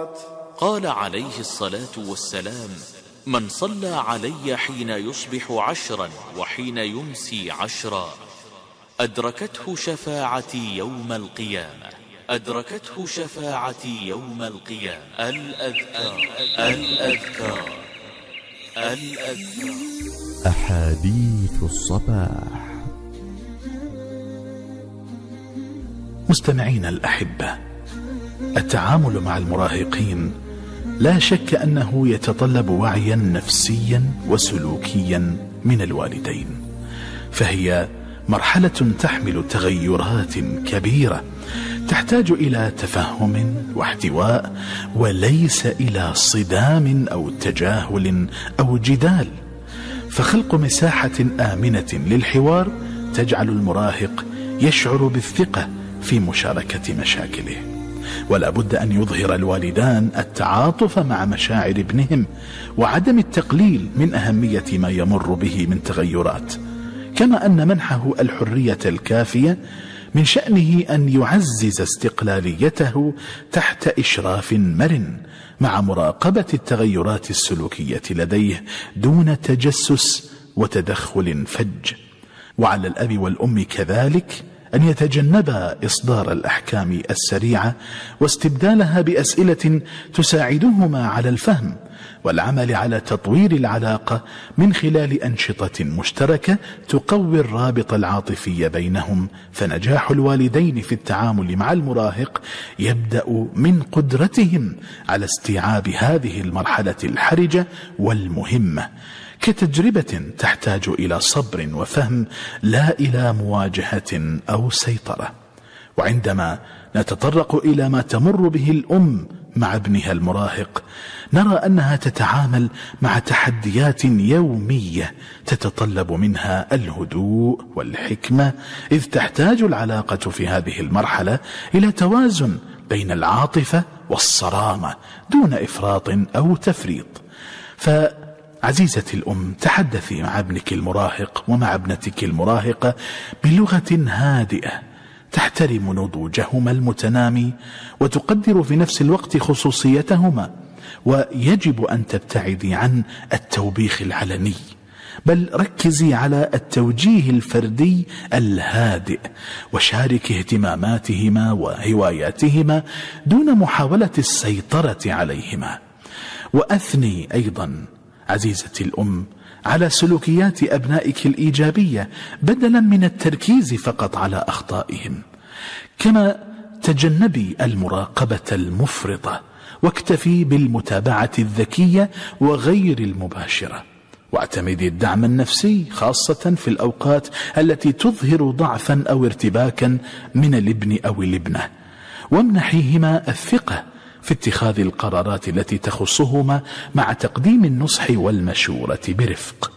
قال عليه الصلاة والسلام: من صلى علي حين يصبح 10 وحين يمسي 10 أدركته شفاعتي يوم القيامة. أدركته شفاعتي يوم القيامة. الأذكار الأذكار الأذكار. أحاديث الصباح. مستمعين الأحبة، التعامل مع المراهقين لا شك أنه يتطلب وعيا نفسيا وسلوكيا من الوالدين، فهي مرحلة تحمل تغيرات كبيرة تحتاج إلى تفهم واحتواء، وليس إلى صدام أو تجاهل أو جدال. فخلق مساحة آمنة للحوار تجعل المراهق يشعر بالثقة في مشاركة مشاكله. ولا بد أن يظهر الوالدان التعاطف مع مشاعر ابنهم وعدم التقليل من أهمية ما يمر به من تغيرات، كما أن منحه الحرية الكافية من شأنه أن يعزز استقلاليته تحت إشراف مرن مع مراقبة التغيرات السلوكية لديه دون تجسس وتدخل فج. وعلى الأب والأم كذلك أن يتجنبا إصدار الأحكام السريعة واستبدالها بأسئلة تساعدهما على الفهم، والعمل على تطوير العلاقة من خلال أنشطة مشتركة تقوي الرابط العاطفي بينهم. فنجاح الوالدين في التعامل مع المراهق يبدأ من قدرتهم على استيعاب هذه المرحلة الحرجة والمهمة كتجربة تحتاج إلى صبر وفهم، لا إلى مواجهة أو سيطرة. وعندما نتطرق إلى ما تمر به الأم مع ابنها المراهق، نرى أنها تتعامل مع تحديات يومية تتطلب منها الهدوء والحكمة، إذ تحتاج العلاقة في هذه المرحلة إلى توازن بين العاطفة والصرامة دون إفراط أو تفريط. عزيزتي الأم، تحدثي مع ابنك المراهق ومع ابنتك المراهقة بلغة هادئة تحترم نضوجهما المتنامي وتقدر في نفس الوقت خصوصيتهما. ويجب أن تبتعدي عن التوبيخ العلني، بل ركزي على التوجيه الفردي الهادئ، وشارك اهتماماتهما وهواياتهما دون محاولة السيطرة عليهما. وأثني أيضا عزيزتي الأم على سلوكيات أبنائك الإيجابية بدلا من التركيز فقط على أخطائهم. كما تجنبي المراقبة المفرطة واكتفي بالمتابعة الذكية وغير المباشرة، واعتمدي الدعم النفسي خاصة في الأوقات التي تظهر ضعفا أو ارتباكا من الابن أو الابنة، وامنحيهما الثقة في اتخاذ القرارات التي تخصهما مع تقديم النصح والمشورة برفق.